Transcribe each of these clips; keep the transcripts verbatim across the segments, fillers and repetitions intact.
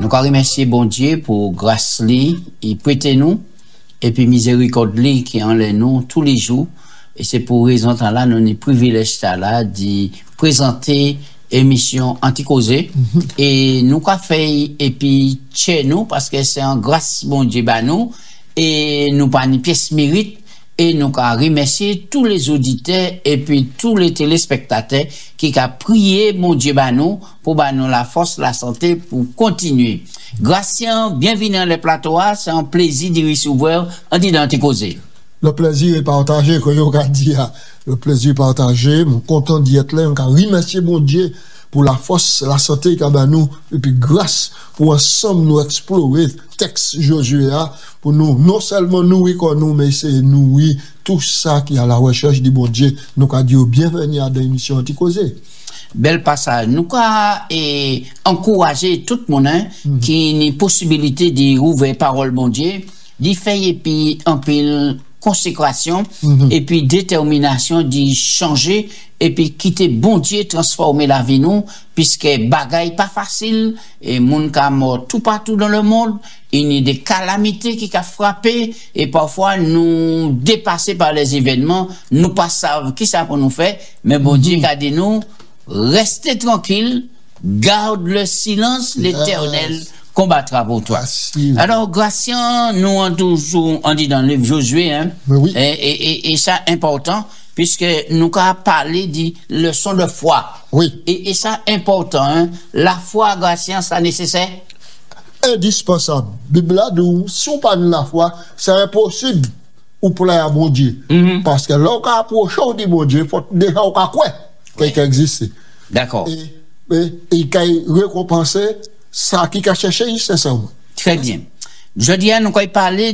Nous remercions bon Dieu pour grâce li, il prête nous, et puis miséricorde li qui en les nous tous les jours. Et c'est pour raison temps là, nous avons privilège là de présenter émission anti-causée. Mm-hmm. Et nous avons fait, et puis chez nous, parce que c'est en grâce bon Dieu bah nous, et nous pas une pièce mérite. Et nous avons remercié tous les auditeurs et puis tous les téléspectateurs qui ont prié, mon Dieu, bah nous, pour bah nous la force, la santé, pour continuer. Gracien, bienvenue dans le plateau, c'est un plaisir de recevoir en d'Anticausé. Le plaisir est partagé, comme on a dit, le plaisir est partagé, je suis content d'y être là, je remercie mon Dieu pour la force, la santé qu'a bah nous, et puis grâce pour ensemble nous explorer texte Josué pour nous, non seulement nous, nous, mais c'est nous, oui, tout ça qui est à la recherche du bon Dieu, nous avons dit bienvenue à l'émission Anticausé. Bel passage. Nous avons encouragé tout le monde hein, mm-hmm. qui a une possibilité de rouvrir parole bon Dieu, d'y faire et puis un peu consécration mm-hmm. et puis détermination d'y changer et puis quitter bon Dieu transformer la vie nous puisque bagaille pas facile et moun ka mort tout partout dans le monde il y a des calamités qui a frappé et parfois nous dépassés par les événements nous pas savons qui ça pour nous faire mais bon mm-hmm. Dieu a dit nous restez tranquille garde le silence l'éternel yes. combattra pour toi. Facile. Alors, Gracien, nous on toujours, on dit dans le livre Josué, hein, oui. et, et, et, et ça important, puisque nous avons parlé de leçon de foi. Oui. Et, et ça important, hein, la foi, Gracien, ça nécessaire? Indispensable. Bible a dit, si on parle de la foi, c'est impossible ou pour la bon Dieu. Mm-hmm. Parce que là, on approche du bon Dieu, il faut déjà on quoi qu'il existe. D'accord. Et, et, et qu'il récompense ça qui a cherché, c'est ça. Très bien. Je dis à nous qu'on parler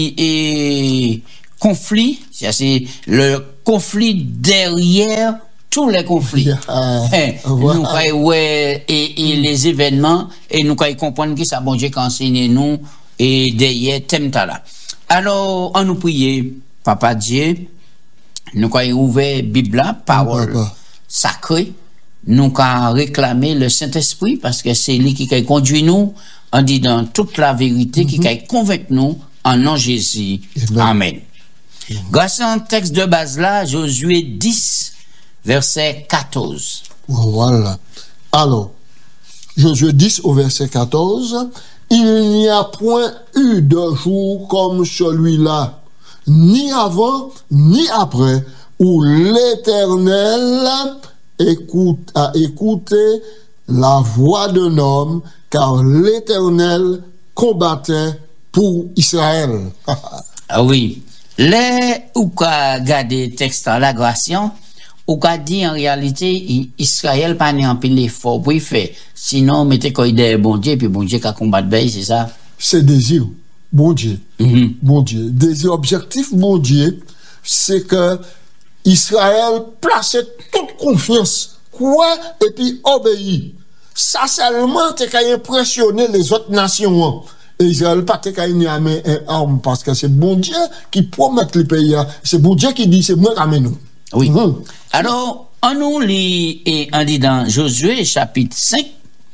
du conflit, c'est le conflit derrière tous les conflits. Ah, hey, voilà. Nous qu'on ouais et, et mm. les événements et nous qu'on comprendre que ça bon Dieu qu'enseigne nous et derrière thème là. Alors on nous prier Papa Dieu, nous qu'on ouvert Bible parole oh, sacrée. Nous avons réclamé le Saint-Esprit parce que c'est lui qui a conduit nous, en disant toute la vérité, mm-hmm. qui a convaincu nous en nom Jésus. Amen. Amen. Mm-hmm. Grâce à un texte de base là, Josué dix, verset quatorze. Voilà. Alors, Josué dix au verset quatorze, il n'y a point eu de jour comme celui-là, ni avant, ni après, où l'Éternel écoute, a écouté la voix d'un homme, car l'Éternel combattait pour Israël. Ah oui. Les ou qu'a gardé texte en la Gracien, ou qu'a dit en réalité, Israël pas né en pile l'effort pour y faire. Sinon, mettez quoi idée bon Dieu, puis bon Dieu qu'a combattu, c'est ça? C'est désir, bon Dieu. Mm-hmm. Bon Dieu. Désir objectif, bon Dieu, c'est que Israël plaçait toute confiance, quoi, et puis obéit. Ça seulement, t'es qu'à impressionner les autres nations. Et Israël pas t'es qu'à y amener un arme, parce que c'est bon Dieu qui promet le pays. C'est bon Dieu qui dit, c'est moi qui amène nous. Oui. Mmh. Alors, on nous lit, et on dit dans Josué, chapitre cinq,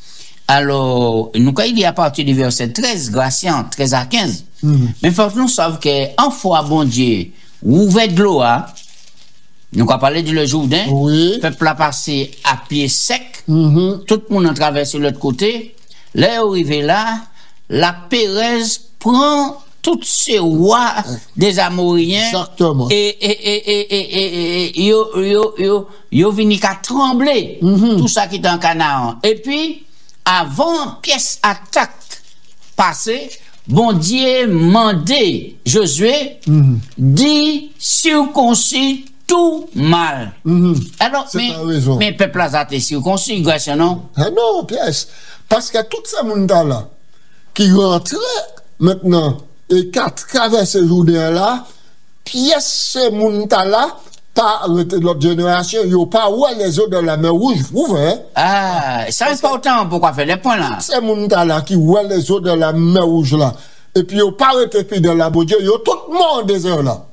alors, nous, quand il y a à partir du verset treize, Gracien, treize à quinze, mmh. mais il faut que nous sachions qu'en foi, bon Dieu, ouvert de l'eau, nous avons parlé du le Jourdain, oui. Le peuple a passé à pied sec, mm-hmm. tout le monde a traversé l'autre côté. Là, arrivé là, la Pérez prend tous ces rois des Amoriens. Exactement. Et, et, et, et, et, et, yo, yo, yo, yo vini qu'à trembler, mm-hmm. tout ça qui est en Canaan. Et puis, avant pièce attaque passée, bon Dieu mandé Josué, mm-hmm. dit circoncis tout mal. Mm-hmm. Alors, mais, mais peuple a été circoncis, grâce non? Ah non, pièce. Parce que tout ce monde-là, qui rentre maintenant, et qui traverse ce jour-là, pièce ce monde-là, par l'autre génération, il n'y a pas où les eaux de la mer rouge, vous voyez? Ah, c'est important, pourquoi faire les points là? C'est monde-là qui voit les eaux de la mer rouge là. Et puis, il n'y a pas été de la beauté, il y a tout le monde des heures là.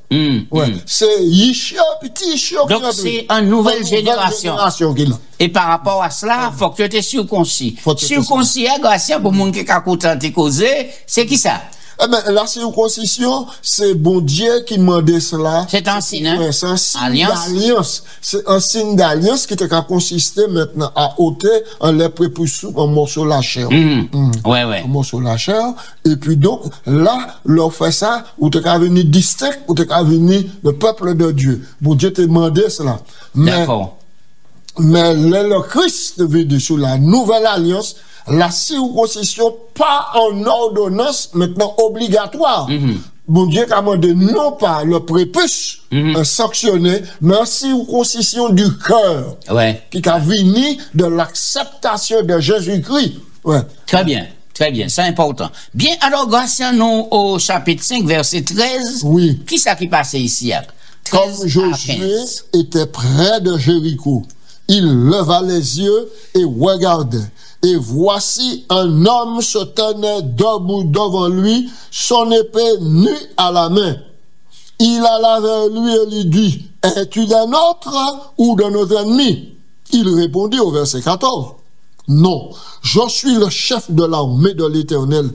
Mm, ouais. mm. C'est Yishia, petit Yishia. Donc c'est une nouvelle génération. génération qui est là. Et par rapport à cela, il faut que tu sois surconcis. Faut que tu sois Surconcis, grâce pour le monde qui a contenté causer, c'est qui ça? Eh ben, la circoncision, c'est bon Dieu qui demandait cela. C'est un signe, hein? Ouais, c'est un signe Alliance. d'alliance. C'est un signe d'alliance qui a consisté maintenant à ôter un lait prépuce un morceau de la chair. Mhm. Ouais, ouais. Un morceau de la chair. Et puis donc, là, leur fait ça, où tu as venu distinct, où tu as venu le peuple de Dieu. Bon Dieu te demandait cela. Mais, D'accord. mais le, le Christ venu sur la nouvelle alliance, la circoncision pas en ordonnance maintenant obligatoire. Mm-hmm. Bon Dieu a demandé non pas le prépuce mm-hmm. sanctionné, mais en circoncision du cœur. Ouais. Qui a venu de l'acceptation de Jésus-Christ. Ouais. Très bien. Très bien, c'est important. Bien, alors, grâce à nous au chapitre cinq, verset treize. Oui. Qui ça qui passait ici? Comme Josué était près de Jéricho, il leva les yeux et regardait. Et voici un homme se tenait debout devant lui, son épée nue à la main. Il alla vers lui et lui dit, es-tu d'un autre ou de notre ennemi? Il répondit au verset quatorze, non, je suis le chef de l'armée de l'Éternel.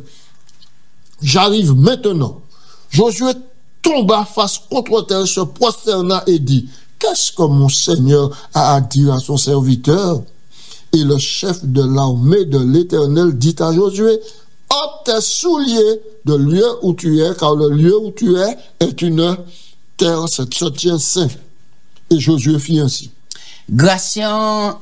J'arrive maintenant. Josué tomba face contre terre, se prosterna et dit, qu'est-ce que mon Seigneur a à dire à son serviteur? Et le chef de l'armée de l'Éternel dit à Josué, ôte tes souliers de lieu où tu es, car le lieu où tu es est une terre, se tient saint. Et Josué fit ainsi. Gratien,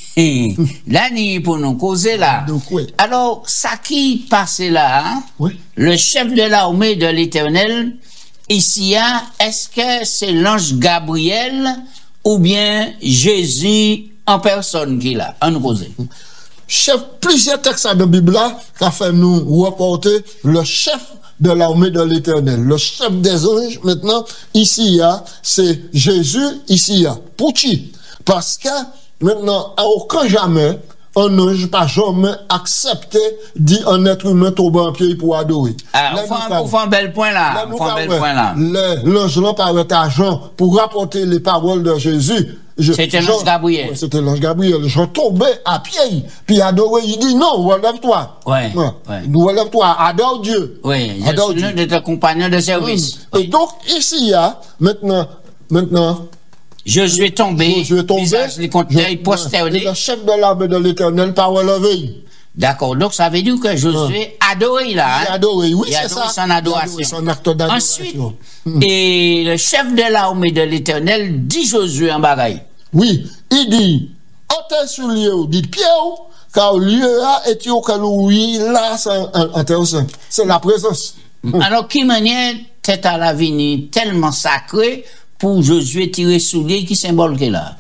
l'année pour nous causer là. Donc, oui. Alors, ça qui passait là, hein? Oui. Le chef de l'armée de l'Éternel, ici, hein, est-ce que c'est l'ange Gabriel ou bien Jésus en personne qui est là, à nous poser? Chef, plusieurs textes dans la Bible qui a fait nous reporter le chef de l'armée de l'Éternel, le chef des anges. Maintenant, ici, c'est Jésus, ici, pour qui? Parce que maintenant, à aucun jamais, un ange pas jamais accepté dit un être humain tomber en pied pour adorer. Ah, on fait un bel point là. On fait un bel point là. L'ange là paraît agent pour rapporter les paroles de Jésus. C'était l'ange Gabriel. Ouais, c'était l'ange Gabriel. Je tombais à pied, puis adoré. Il dit non, relève-toi. Ouais. ouais. ouais. Relève-toi, adore Dieu. Oui, je suis l'un de tes compagnons de service. Mmh. Et donc, ici, il y a, maintenant, maintenant, Josué tombé, Josué tombé, visage les contraires prosterné. Le chef de l'armée de l'Éternel par relevé. D'accord, donc ça veut dire que Josué a adoré là. Hein? Il a adoré, oui, c'est ça. son adoration. Il a adoré son acte d'adoration. Ensuite, mmh. et le chef de l'armée de l'Éternel dit Josué en bagaille. Oui, il dit, ôtez sur le lieu, dit Pierre, car le lieu a été au oui, là, c'est intéressant. C'est la présence. Alors, qui manière tête à la venue tellement sacrée pour Josué tirer sous lui qui symbole que là?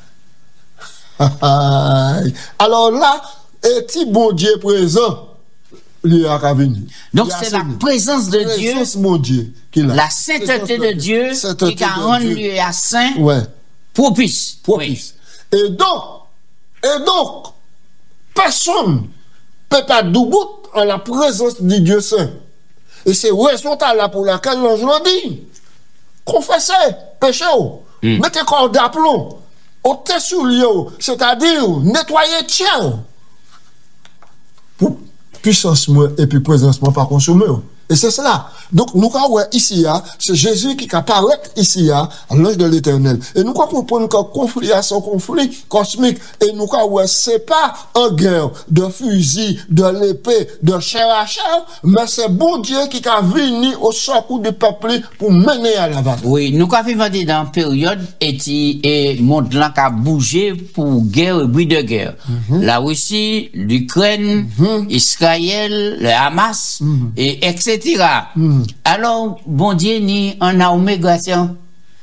Alors là, est-il bon Dieu présent? Lui a venu. Donc c'est la présence de la Dieu, présence, mon Dieu, la sainteté de Dieu qui a rendu lieu à saint. Ouais. Propice. Propice. Oui. Et donc, et donc, personne ne peut pas douter en la présence du Dieu Saint. Et c'est raison là pour laquelle l'ange l'a dit. Confessez, péché, mm. mettez corps d'aplomb, ôtez sur lieu, c'est-à-dire nettoyez tien. Pour puissance et puis présence pas consommer. Et c'est cela. Donc, nous avons ici, c'est Jésus qui apparaît ici, à l'ange de l'Éternel. Et nous comprenons qu'un conflit à son conflit cosmique. Et nous avons, c'est pas une guerre de fusil, de l'épée, de chair à chair, mais c'est bon Dieu qui a venu au secours du peuple pour mener à la bataille. Oui, nous avons vécu dans une période et le monde là a bougé pour guerre et bruit de guerre. Mm-hmm. La Russie, l'Ukraine, mm-hmm. Israël, le Hamas, mm-hmm. et etc. Mm. Alors, bon Dieu ni en armée gratien.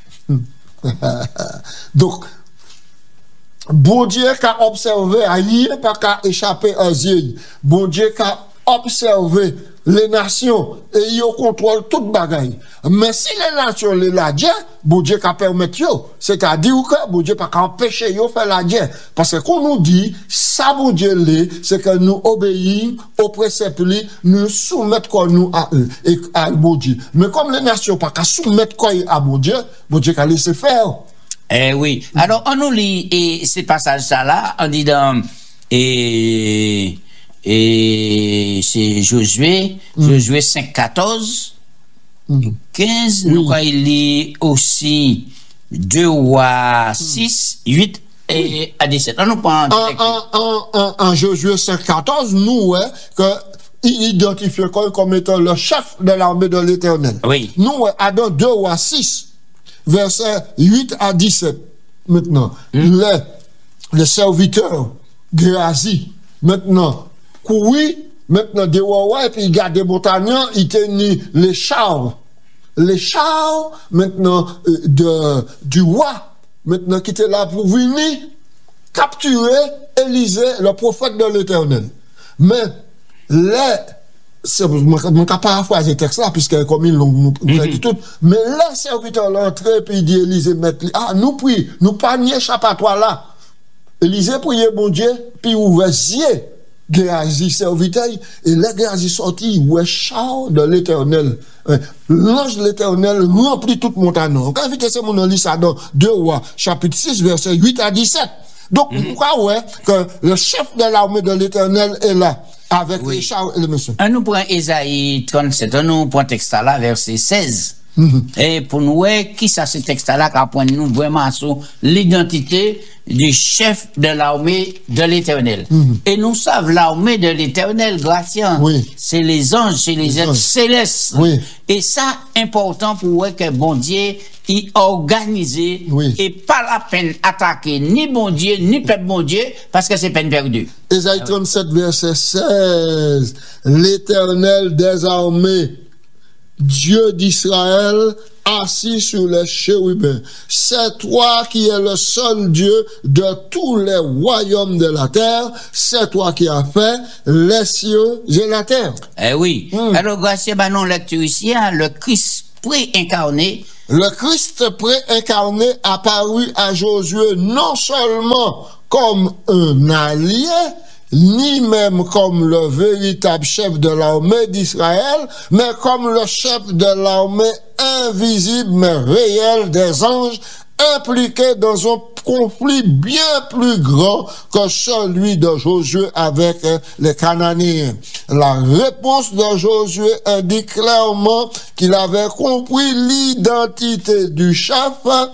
Donc, bon Dieu qui a observé, rien pas qu'à échapper aux yeux. Bon Dieu qui a observé les nations, et ils contrôlent toute bagaille. Mais si les nations les la Dieu, bon Dieu qu'a permettre yo, c'est-à-dire que bon Dieu pas empêcher yo faire la Dieu. Parce que qu'on nous dit, ça bon Dieu l'est, c'est que nous obéissons aux préceptes, nous soumettons quoi nous à eux, et à bon Dieu. Mais comme les nations pas qu'à soumettre quoi à bon Dieu, bon Dieu qu'a laissé faire. Eh oui. Alors, on nous lit, et ces passages-là, là, on dit dans, et, et c'est Josué, mm. Josué cinq, quatorze, mm. quinze, oui. Nous, il lit aussi deux rois six, huit et à dix-sept. On nous prend en, en, en, en, en Josué cinq, quatorze, nous, ouais, que, il identifie comme étant le chef de l'armée de l'Éternel. Oui. Nous, ouais, à dans deux rois six, versets huit à dix-sept, maintenant, mm. les, les serviteurs, Géasi, maintenant, Koui, maintenant, des rois, et puis il garde des montagnons, il tenait les chars, les chars, maintenant, euh, de, du roi, maintenant, qui était là pour venir capturer Élisée, le prophète de l'Éternel. Mais, les, c'est, mon cas paraphraser texte là, puisque comme ils l'ont, nous, nous dit tout, mais les serviteurs l'entrée, puis il dit Élisée, mettre, ah, nous prions, nous pas ni échappatoire là. Élisée priait bon Dieu, puis ouvre les yeux, Géasi serviteur, et les Géasi sorti, ouais, char de l'Éternel. L'ange de l'Éternel remplit toute montagne. Quand invite ce mon lit ça dans deux rois, chapitre six, verset huit à dix-sept. Donc, mm-hmm. pourquoi, ouais, que le chef de l'armée de l'Éternel est là, avec oui. les chars et les messieurs. On nous prend Ésaïe trente-sept, on nous prend texte là, verset seize. Mm-hmm. Et pour nous, ouais, qui ça, ce texte-là, qui apprend nous vraiment sur l'identité du chef de l'armée de l'Éternel. Mm-hmm. Et nous savons l'armée de l'Éternel, Gratien. Oui. C'est les anges, c'est les, les êtres célestes. Oui. Et ça, important pour ouais, que bon Dieu, il organisé, oui. et pas la peine attaquer ni bon Dieu, ni peuple bon Dieu, parce que c'est peine perdue. Ésaïe trente-sept, verset seize. L'Éternel des armées, Dieu d'Israël, assis sur les chérubins. C'est toi qui es le seul Dieu de tous les royaumes de la terre. C'est toi qui as fait les cieux et la terre. Eh oui. Mm. Alors, grâce à non lecture ici, le Christ pré-incarné. Le Christ pré-incarné apparu à Josué non seulement comme un allié, ni même comme le véritable chef de l'armée d'Israël, mais comme le chef de l'armée invisible mais réel des anges, impliqué dans un conflit bien plus grand que celui de Josué avec les Cananéens. La réponse de Josué indique clairement qu'il avait compris l'identité du chef.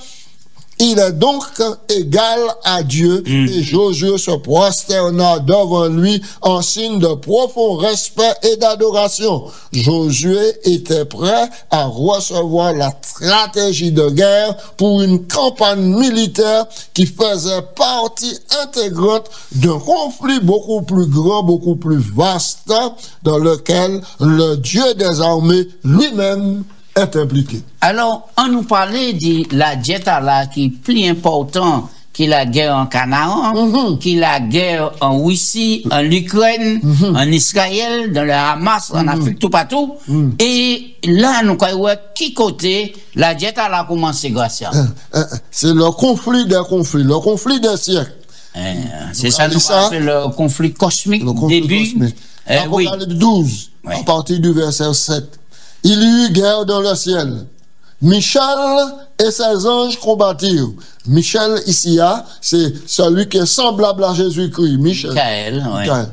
Il est donc égal à Dieu, mmh. et Josué se prosterna devant lui en signe de profond respect et d'adoration. Josué était prêt à recevoir la stratégie de guerre pour une campagne militaire qui faisait partie intégrante d'un conflit beaucoup plus grand, beaucoup plus vaste, dans lequel le Dieu des armées lui-même est impliqué. Alors, on nous parlait de la dieta là qui est plus important que la guerre en Canaan, mm-hmm. que la guerre en Russie, en Ukraine, mm-hmm. en Israël, dans le Hamas, en mm-hmm. Afrique, tout partout. Mm-hmm. Et là, nous voyons qui côté la dieta là a commencé, Gracia. Euh, euh, c'est le conflit des conflits, le conflit des siècles. Euh, c'est ça, nous ça, c'est le conflit cosmique, le conflit début. Cosmique. Euh, oui. douze, oui. À partir du verset sept. Il y eut guerre dans le ciel. Michel et ses anges combattirent. Michel, ici, c'est celui qui est semblable à Jésus-Christ. Michel. Michael, oui. Michael.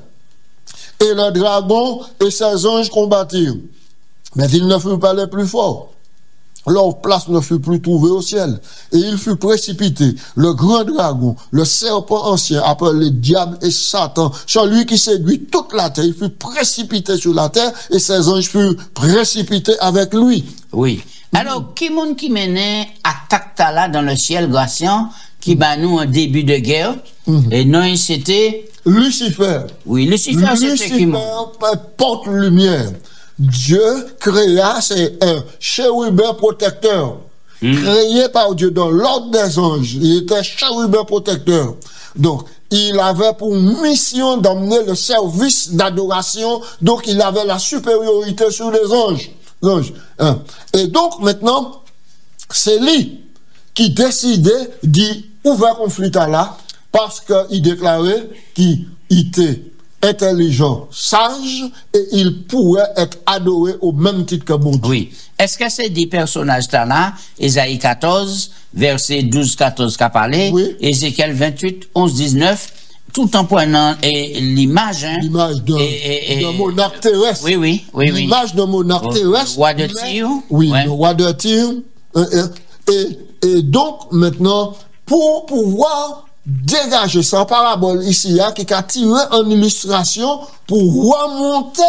Et le dragon et ses anges combattirent. Mais ils ne furent pas les plus forts. Leur place ne fut plus trouvée au ciel. Et il fut précipité. Le grand dragon, le serpent ancien, appelé diable et Satan, celui qui séduit toute la terre, il fut précipité sur la terre et ses anges furent précipités avec lui. Oui. Alors, qui monde qui menait attaque là dans le ciel, Gratien, qui bat nous en début de guerre, mm-hmm. et non, c'était Lucifer. Oui, Lucifer, c'était qui Lucifer porte lumière. Dieu créa, c'est un chérubin protecteur, mmh. créé par Dieu dans l'ordre des anges. Il était chérubin protecteur. Donc, il avait pour mission d'emmener le service d'adoration, donc il avait la supériorité sur les anges. anges hein. Et donc maintenant, c'est lui qui décidait d'y ouvrir conflit à là, parce qu'il déclarait qu'il était intelligent, sage, et il pourrait être adoré au même titre que bon Dieu. Oui. Est-ce que c'est des personnages là, Ésaïe quatorze, verset douze quatorze qu'a parlé, oui. Ézéchiel vingt-huit, onze dix-neuf, tout en prenant l'image, hein, l'image d'un monarque terrestre. Oui, oui, oui. L'image d'un monarque oui. terrestre. Le roi de Tyr. Oui, ouais. le roi de Tyr. Et, et, et donc, maintenant, pour pouvoir dégager sa parabole ici, hein, qui a tiré en illustration pour remonter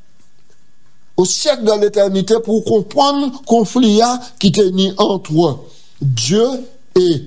au siècle de l'éternité pour comprendre le conflit qui tenait entre Dieu et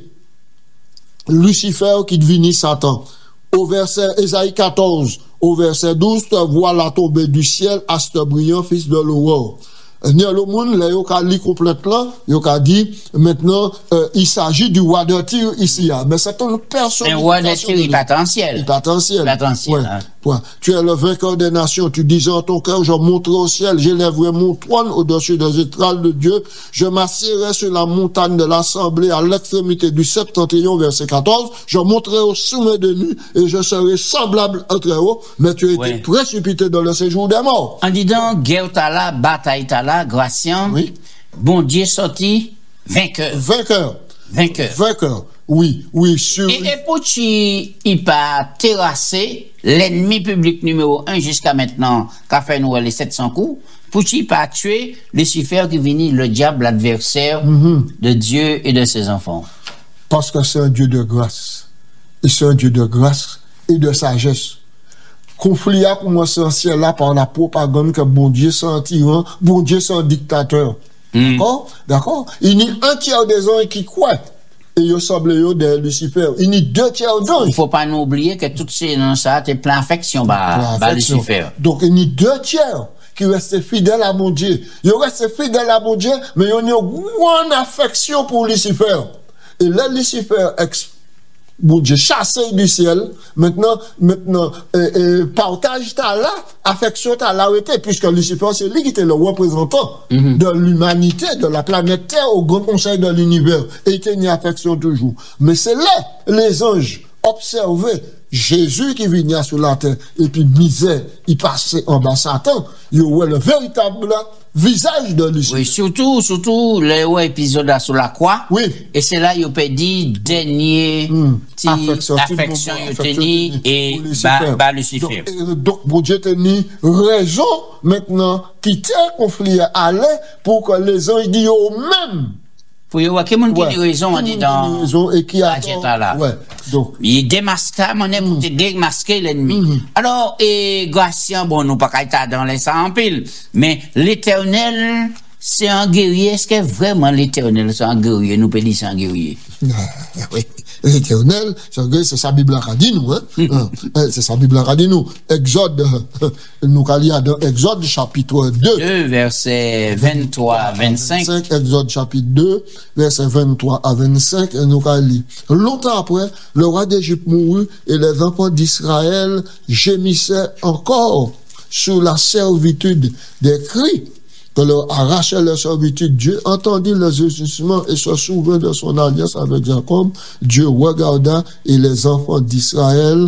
Lucifer qui devenait Satan. Au verset Ésaïe quatorze, au verset douze, voilà tomber du ciel astre brillant, fils de l'aurore. Ni le monde, là, il a lu complètement, il a dit, maintenant, euh, il s'agit du roi de Tyr ici, hein. Mais c'est une personne. Un roi de Tyr, il potentiel. Il potentiel. Potentiel. Ouais. Hein. Ouais. Tu es le vainqueur des nations, tu disais en ton cœur, je monterai au ciel, j'élèverai mon trône au-dessus des étoiles de Dieu, je m'assierai sur la montagne de l'assemblée à l'extrémité du septentrion, verset quatorze, je monterai au sommet de nuit et je serai semblable à très haut, mais tu as ouais. été précipité dans le séjour des morts. En disant, guerre t'as là, bataille t'as là, Gratien, oui. Bon Dieu sorti, vainqueur. Vainqueur. Vainqueur. Vainqueur. Oui, oui, sûr. Et, et pour qui il pas terrassé l'ennemi public numéro un jusqu'à maintenant, qu'a fait nous les sept cents coups, pour qui pas tué Lucifer qui vient le diable, l'adversaire mm-hmm. de Dieu et de ses enfants. Parce que c'est un Dieu de grâce. Et c'est un Dieu de grâce et de sagesse. Conflit a commencé en ciel là par la propagande que bon Dieu c'est un tyran, bon Dieu c'est un dictateur. Mm. D'accord? D'accord? Il y a un tiers des anges qui croient. Et il semble de Lucifer. Il y a deux tiers d'anges. Il ne faut pas nous oublier que tout ces dans ça, c'est plein d'affection par Lucifer. Donc il y a deux tiers qui restent fidèles à mon Dieu. Ils restent fidèles à mon Dieu, mais ils ont une grande affection pour Lucifer. Et là, Lucifer explique. Bon Dieu, chassé du ciel, maintenant, maintenant, euh, euh, partage ta là, affection ta là, puisque Lucifer, c'est lui qui était le représentant mm-hmm. de l'humanité, de la planète Terre au grand conseil de l'univers. Et il tenait affection toujours. Mais c'est là, les anges observaient Jésus qui venait sur la terre, et puis misère, il passait en bas Satan, il voit le véritable visage de Lucifer. Oui, surtout, surtout, le ouais, épisode là sur la croix. Oui. Et c'est là, il peut dire, dernier, mm. ti, affection, affection, il tenait, et, bah, bah, Lucifer. Donc, donc, bon Dieu tenait raison, maintenant, quitter le conflit à aller, pour que les gens disent eux-mêmes. Pour y avoir quelqu'un qui a raison, on dit dans. raison et qui a. Là. Ouais. Donc. Il démasque, mon aime, pour démasquer l'ennemi. Mm-hmm. Alors, et, Gratien, bon, nous pas qu'à dans les ça en pile. Mais l'éternel, c'est un guerrier. Est-ce que vraiment l'éternel, c'est un guerrier? Nous peut dire c'est un guerrier. Oui. L'éternel, c'est sa Bible qui dit nous, hein. C'est sa Bible qui dit nous. Exode, nous allons lire dans Exode chapitre deux. deux, verset vingt-trois à vingt-cinq. Exode chapitre deux, verset vingt-trois à vingt-cinq, et nous allons lire. Longtemps après, le roi d'Égypte mourut et les enfants d'Israël gémissaient encore sur la servitude des cris que leur arrachait leur servitude. Dieu entendit les agissements et se souvint de son alliance avec Jacob. Dieu regarda et les enfants d'Israël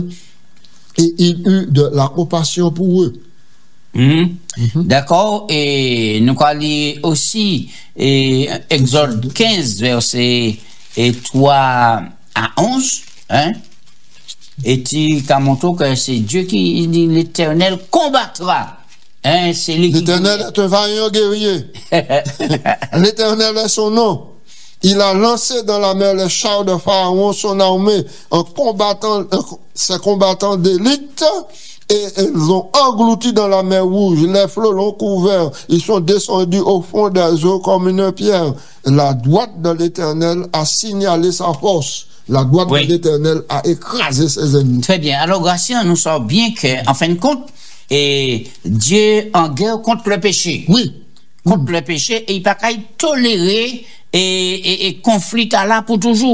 et il eut de la compassion pour eux. Mmh. Mm-hmm. D'accord. Et nous allons aussi et, Exode quinze, verset et trois à onze. Hein? Et tu as montré que c'est Dieu qui dit l'Éternel combattra. Hein, c'est l'Éternel est un vaillant guerrier. L'Éternel est son nom. Il a lancé dans la mer les chars de Pharaon, son armée, en combattant, ses combattants d'élite, et ils ont englouti dans la mer Rouge. Les flots l'ont couvert. Ils sont descendus au fond des eaux comme une pierre. La droite de l'Éternel a signalé sa force. La droite oui. de l'Éternel a écrasé ses ennemis. Très bien. Alors, Gratien, nous savons bien que, en fin de compte, et Dieu en guerre contre le péché. Oui. Contre mmh. le péché, et il ne peut pas tolérer et, et, et conflit à là pour toujours.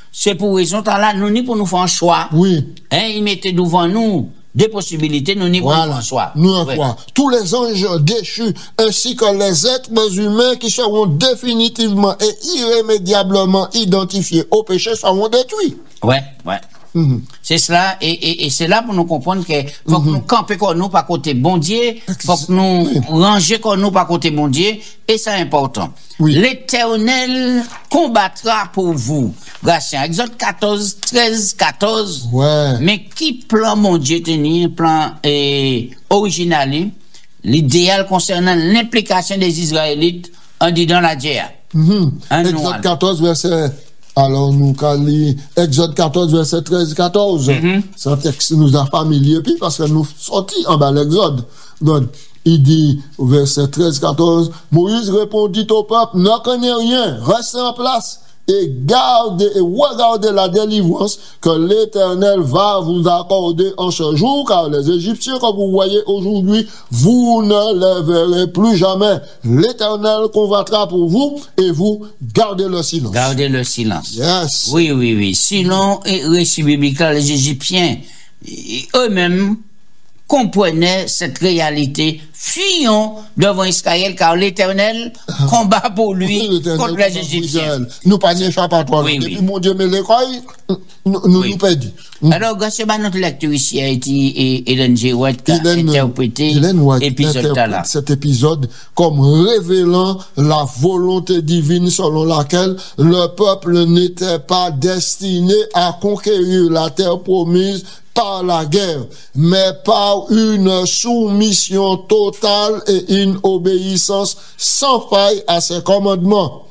c'est pour raison là, nous ni pour nous faire un choix. Oui. Hein, il mettait devant nous des possibilités, nous ni pour Voilà. nous faire un choix. Nous en Ouais. quoi? Tous les anges déchus, ainsi que les êtres humains qui seront définitivement et irrémédiablement identifiés au péché seront détruits. Ouais, ouais. Mhm. C'est cela, et, et, et c'est là pour nous comprendre que faut que nous camper comme nous par côté bon Dieu, faut que nous ranger comme nous par côté bon Dieu, et c'est important. Oui. L'Éternel combattra pour vous. Gratien, Exode quatorze, treize, quatorze. Ouais. Mais qui plan mon Dieu tenir, plan eh, original, l'idéal concernant l'implication des Israélites en dit dans la guerre. Mhm. Un Exode noir. quatorze, verset. Alors, nous, Kali, Exode quatorze, verset treize, quatorze. Mhm. Ce texte nous a familier, puis parce que nous sortis en bas l'Exode. Donc, il dit, au verset treize, quatorze, Moïse répondit au peuple, ne craignez rien, restez en place et gardez et regardez la délivrance que l'Éternel va vous accorder en ce jour, car les Égyptiens que vous voyez aujourd'hui, vous ne les verrez plus jamais. L'Éternel combattra pour vous et vous gardez le silence. Gardez le silence. Yes. Oui, oui, oui. Sinon, et récit biblique, là, les Égyptiens, et eux-mêmes, comprenaient cette réalité, fuyons devant Israël, car l'Éternel combat pour lui L'Éternel contre combat les pour Égyptiens. Israël. Nous pas d'échappatoire. Oui, Depuis oui. mon Dieu, mais l'école, nous nous Oui. nous perdons. Alors, grâce à notre lecture ici a été et Hélène G. White qui a Hélène, interprété Hélène White l'épisode interprète là. cet épisode comme révélant la volonté divine selon laquelle le peuple n'était pas destiné à conquérir la terre promise par la guerre, mais par une soumission totale et une obéissance sans faille à ses commandements.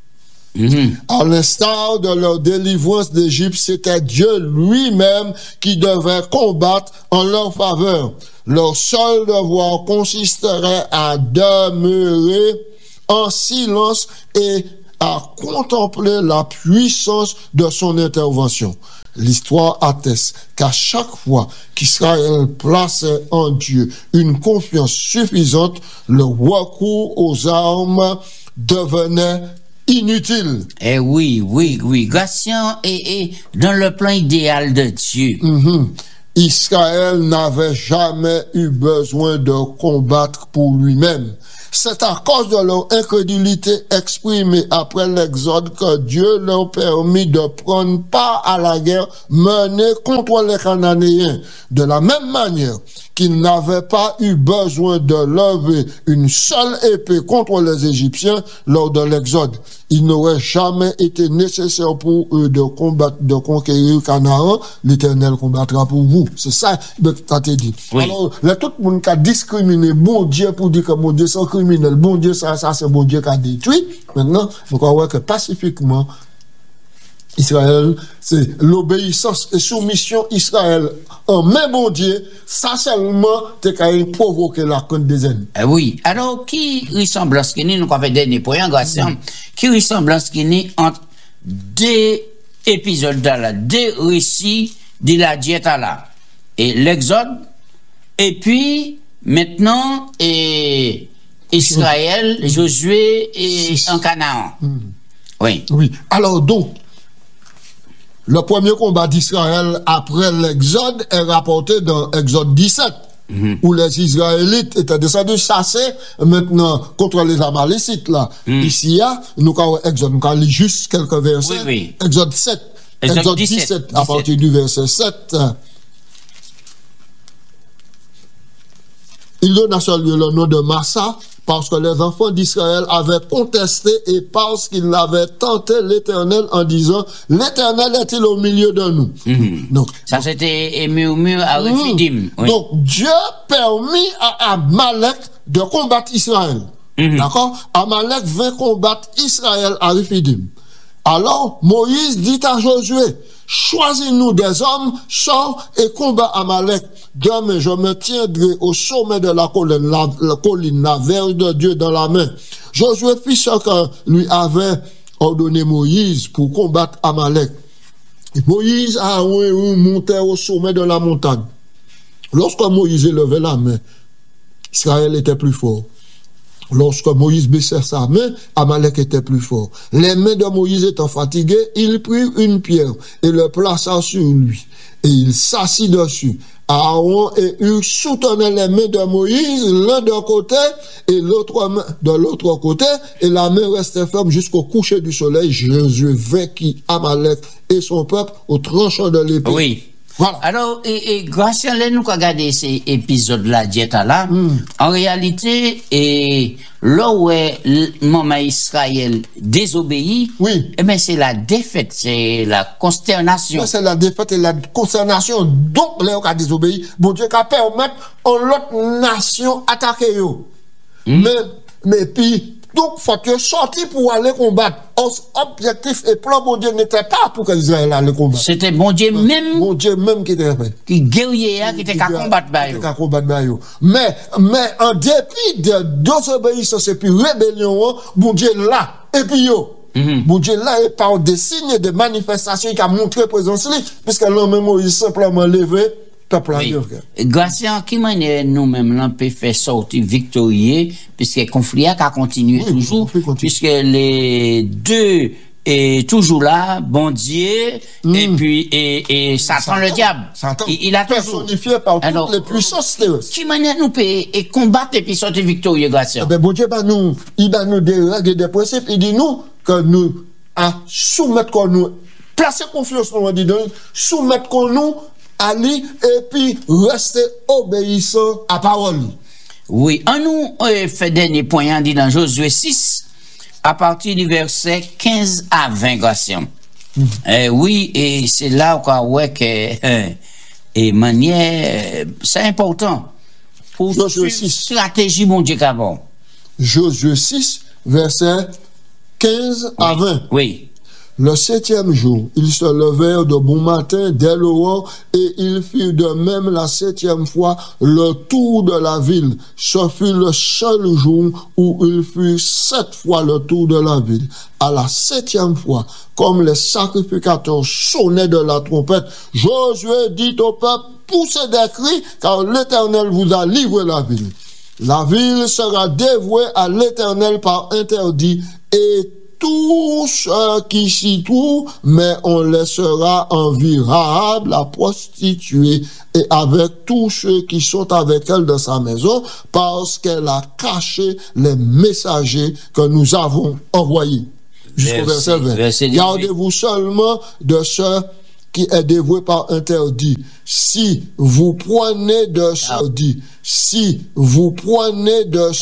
Mhm. À l'instar de leur délivrance d'Égypte, c'était Dieu lui-même qui devait combattre en leur faveur. Leur seul devoir consisterait à demeurer en silence et à contempler la puissance de son intervention. L'histoire atteste qu'à chaque fois qu'Israël plaçait en Dieu une confiance suffisante, le recours aux armes devenait inutile. Eh oui, oui, oui. Gratien est, est dans le plan idéal de Dieu. Mhm. Israël n'avait jamais eu besoin de combattre pour lui-même. C'est à cause de leur incrédulité exprimée après l'Exode que Dieu leur permit de prendre part à la guerre menée contre les Cananéens. De la même manière qu'ils n'avaient pas eu besoin de lever une seule épée contre les Égyptiens lors de l'Exode. Il n'aurait jamais été nécessaire pour eux de combattre, de conquérir Canaan. L'Éternel combattra pour vous. C'est ça que ça te dit. Oui. Alors, là, tout le monde qui a discriminé bon Dieu pour dire que mon Dieu c'est criminel, bon Dieu ça, ça c'est bon Dieu qui a détruit. Maintenant, on croit voir que pacifiquement, Israël, c'est l'obéissance et soumission Israël en même bon Dieu, ça seulement t'es qu'à provoquer la compte des ennemis. Eh oui. Alors, qui ressemblance qui n'est, nous avons fait dernier point, Gratien, qui ressemblance qui n'est entre deux épisodes là, deux récits de la diète là, et l'Exode, et puis, maintenant, et Israël, Josué, et en Canaan. Oui. Oui. Alors donc, le premier combat d'Israël après l'Exode est rapporté dans Exode dix-sept, mm-hmm. où les Israélites étaient descendus chasser maintenant contre les Amalécites là. Mm. Ici, nous avons Exode, nous avons juste quelques versets. Oui, oui. Exode sept, Exode, Exode dix-sept, dix-sept, dix-sept, à partir du verset sept. Il donne à ce lieu le nom de Massa, parce que les enfants d'Israël avaient contesté et parce qu'ils avaient tenté l'Éternel en disant, l'Éternel est-il au milieu de nous? Mm-hmm. Donc, ça c'était murmure à Rephidim. mm, Oui. Donc, Dieu permit à Amalek de combattre Israël. Mm-hmm. D'accord? Amalek vint combattre Israël à Rephidim. Alors, Moïse dit à Josué, choisis-nous des hommes, sors et combat Amalek. Demain, je me tiendrai au sommet de la colline, la, la colline, la verge de Dieu dans la main. Josué fit ce que lui avait ordonné Moïse pour combattre Amalek. Et Moïse a monté au sommet de la montagne. Lorsque Moïse élevait la main, Israël était plus fort. Lorsque Moïse baissait sa main, Amalek était plus fort. Les mains de Moïse étant fatiguées, il prit une pierre et le plaça sur lui. Et il s'assit dessus. Aaron et Hur soutenaient les mains de Moïse, l'un d'un côté et l'autre main de l'autre côté, et la main restait ferme jusqu'au coucher du soleil. Josué vainquit Amalek et son peuple au tranchant de l'épée. Oui. Voilà. Alors, et, et grâce à nous regarder ces épisodes-là, diète là, Mm. en réalité, et là où est le maman Israël désobéit, Oui. eh ben c'est la défaite, c'est la consternation. Ça, c'est la défaite et la consternation. Donc, les gens qui désobéi, bon Dieu, qui permettre à l'autre nation attaquer eux. Mm. Mais, mais puis, donc, faut que sorti pour aller combattre. Objectif et plan, bon Dieu, n'était pas pour que Israël aille combattre. C'était bon Dieu même Bon Dieu, même qui était fait. qui guerrier, qui était qu'à combattre. Qui était qu'à combattre. Mais, mais, en dépit de désobéissance et puis rébellion, bon Dieu là, et puis yo. Mm-hmm. Bon Dieu là, et par des signes de manifestation qui a montré présence, puisque l'homme Moïse simplement levé. Oui. Grâce à qui manière nous-mêmes l'on peut faire sortir victorieux, puisque le conflit a continué oui, toujours, continue. puisque les deux est toujours là, bon Dieu, mm. et puis et, et Satan, Satan le diable. Satan. Il, il a personnifié par toutes Alors, les puissances terrestres. Qui manière nous peut et combattre et puis sortir victorieux grâce à. Ben bon Dieu bah nous, il va nous des règles des principes, il dit nous que nous à soumettre qu'on nous placer confiance nous dit soumettre qu'on nous aller et puis rester obéissant à parole. Oui, en nous euh, fait dernier point, on dit dans Josué six, à partir du verset quinze à vingt, Gratien. Mm. Euh, oui, et c'est là où ouais que euh, et manière, c'est important pour Josué six. Stratégie mon Dieu qu'avant. Josué six, verset quinze oui. à vingt. Oui. Le septième jour, ils se levèrent de bon matin dès l'aurore et ils firent de même la septième fois le tour de la ville. Ce fut le seul jour où ils firent sept fois le tour de la ville. À la septième fois, comme les sacrificateurs sonnaient de la trompette, Josué dit au peuple, poussez des cris, car l'Éternel vous a livré la ville. La ville sera dévouée à l'Éternel par interdit et tous ceux qui s'y trouvent, mais on laissera en vie Rahab, la prostituée, et avec tous ceux qui sont avec elle dans sa maison, parce qu'elle a caché les messagers que nous avons envoyés. Jusqu'au verset vingt. Gardez-vous seulement de ceux qui est dévoué par interdit. Si vous prenez de ce dit, si vous prenez de